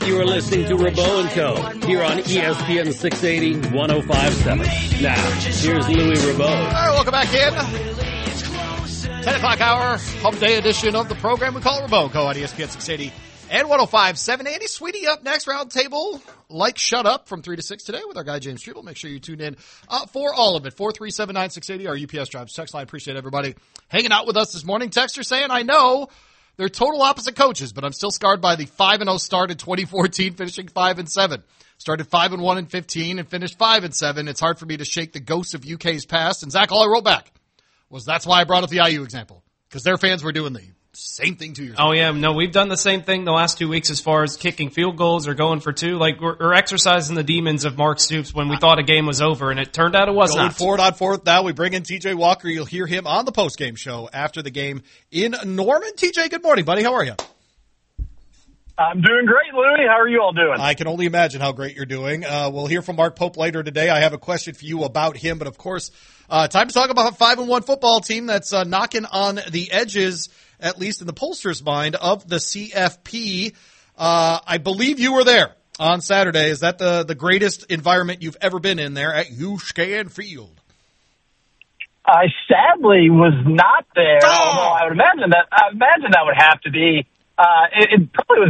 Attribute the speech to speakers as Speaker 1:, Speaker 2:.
Speaker 1: You are listening to Rabeau & Co. here on ESPN 680 105.7. Now, here's Louis Rabeau.
Speaker 2: All right, welcome back in. 10 o'clock hour, hump day edition of the program. We call it Rabeau & Co. on ESPN 680 and 105.7. Andy Sweetie up next, round table. Like Shut Up from 3 to 6 today with our guy James Struble. Make sure you tune in for all of it. 4379680, our UPS Drives text line. Appreciate everybody hanging out with us this morning. Texter saying, I know they're total opposite coaches, but I'm still scarred by the 5-0 start in 2014, finishing 5-7. Started 5-1 in 15 and finished 5-7. It's hard for me to shake the ghosts of UK's past. And Zach, all I wrote back was that's why I brought up the IU example, because their fans were doing the same thing 2 years ago.
Speaker 3: Oh, yeah. No, we've done the same thing the last 2 weeks as far as kicking field goals or going for two. Like, we're exercising the demons of Mark Stoops when we thought a game was over, and it turned out it was
Speaker 2: Going
Speaker 3: not.
Speaker 2: forward on fourth now, we bring in TJ Walker. You'll hear him on the postgame show after the game in Norman. TJ, good morning, buddy. How are you?
Speaker 4: I'm doing great, Louie. How are you all doing?
Speaker 2: I can only imagine how great you're doing. We'll hear from Mark Pope later today. I have a question for you about him, but of course, time to talk about a 5-1 football team that's knocking on the edges, at least in the pollster's mind, of the CFP. I believe you were there on Saturday. Is that the greatest environment you've ever been in there at Uscan Field?
Speaker 4: I sadly was not there, although I would imagine that would have to be. It probably was